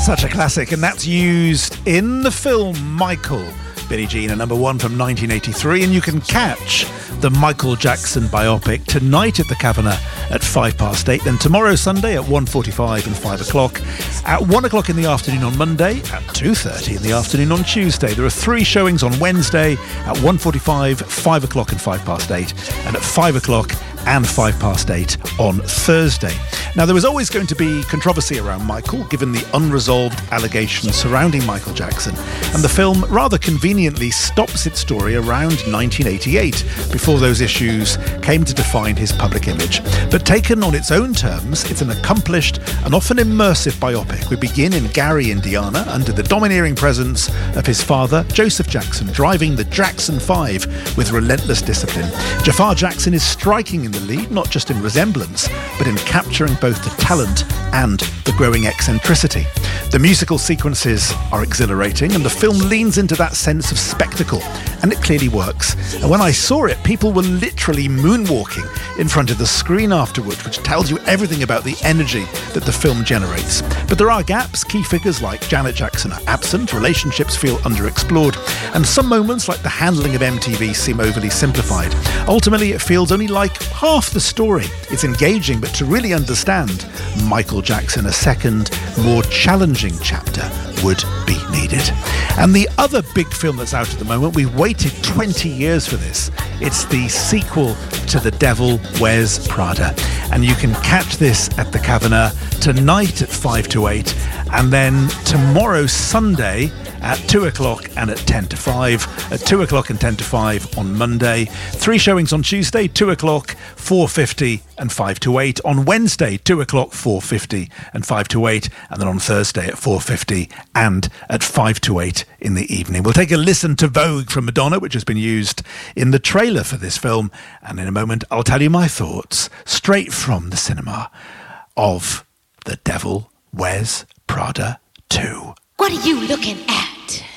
Such a classic, and that's used in the film Michael, Billie Jean, a number one from 1983, and you can catch the Michael Jackson biopic tonight at the Kavanagh at 8:05, then tomorrow Sunday at 1:45 and 5 o'clock, at 1 o'clock in the afternoon on Monday, at 2:30 in the afternoon on Tuesday. There are 3 showings on Wednesday at 1:45, 5 o'clock and 8:05, and at 5 o'clock and 8:05 on Thursday. Now, there was always going to be controversy around Michael, given the unresolved allegations surrounding Michael Jackson, and the film rather conveniently stops its story around 1988, before those issues came to define his public image. But taken on its own terms, it's an accomplished and often immersive biopic. We begin in Gary, Indiana, under the domineering presence of his father, Joseph Jackson, driving the Jackson 5 with relentless discipline. Jafar Jackson is striking in the lead, not just in resemblance, but in capturing both the talent and the growing eccentricity. The musical sequences are exhilarating, and the film leans into that sense of spectacle, and it clearly works. And when I saw it, people were literally moonwalking in front of the screen afterwards, which tells you everything about the energy that the film generates. But there are gaps. Key figures like Janet Jackson are absent, relationships feel underexplored, and some moments, like the handling of MTV, seem overly simplified. Ultimately, it feels only like half the story. It's engaging, but to really understand Michael Jackson, a second, more challenging chapter would be needed. And the other big film that's out at the moment, we waited 20 years for this. It's the sequel to The Devil Wears Prada. And you can catch this at the Kavanagh tonight at 5 to 8, and then tomorrow Sunday at 2 o'clock and at 10 to 5, at 2 o'clock and 10 to 5 on Monday. 3 showings on Tuesday, 2 o'clock, 4:50 and 5 to 8. On Wednesday, 2 o'clock, 4:50 and 5 to 8. And then on Thursday at 4:50 and at 5 to 8 in the evening. We'll take a listen to Vogue from Madonna, which has been used in the trailer for this film. And in a moment, I'll tell you my thoughts straight from the cinema of The Devil Wears Prada 2. What are you looking at?